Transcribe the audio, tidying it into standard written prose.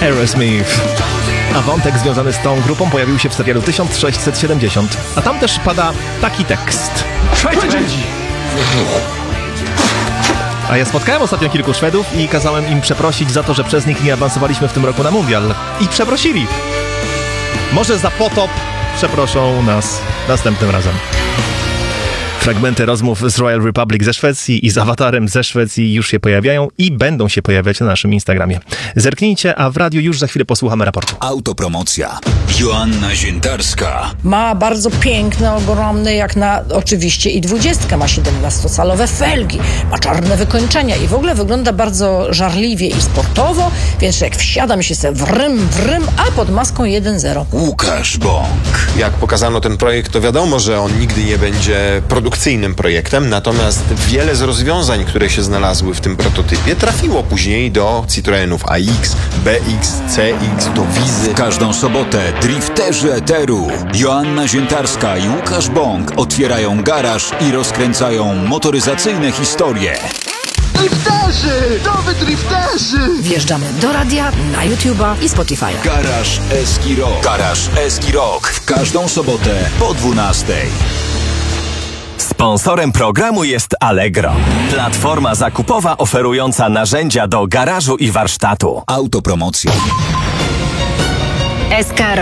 Aerosmith. A wątek związany z tą grupą pojawił się w serialu 1670. A tam też pada taki tekst. A ja spotkałem ostatnio kilku Szwedów i kazałem im przeprosić za to, że przez nich nie awansowaliśmy w tym roku na mundial. I przeprosili. Może za potop przeproszą nas następnym razem. Fragmenty rozmów z Royal Republic ze Szwecji i z awatarem ze Szwecji już się pojawiają i będą się pojawiać na naszym Instagramie. Zerknijcie, a w radiu już za chwilę posłuchamy raportu. Autopromocja. Joanna Ziętarska. Ma bardzo piękne, ogromne, jak na oczywiście i 20, ma 17-calowe felgi, ma czarne wykończenia i w ogóle wygląda bardzo żarliwie i sportowo, więc jak wsiadam się sobie wrym, a pod maską 1.0. Łukasz Bąk. Jak pokazano ten projekt, to wiadomo, że on nigdy nie będzie produkcyjnym projektem, natomiast wiele z rozwiązań, które się znalazły w tym prototypie, trafiło później do Citroenów AX, BX, CX, do Wizy. Każdą sobotę drifterzy eteru Joanna Ziętarska i Łukasz Bąk otwierają garaż i rozkręcają motoryzacyjne historie. Drifterzy! To wy drifterzy! Wjeżdżamy do radia, na YouTube'a i Spotify'a. Garaż Eski Rock. Garaż Eski Rock. W każdą sobotę po 12:00. Sponsorem programu jest Allegro, platforma zakupowa oferująca narzędzia do garażu i warsztatu. Autopromocja. SK